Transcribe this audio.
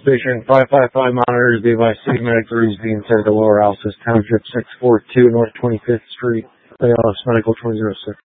Patient 555 monitors, the advice City Medic 3 is being sent to Lower Alsace Township, 642 North 25th Street, ALS Medical 2006.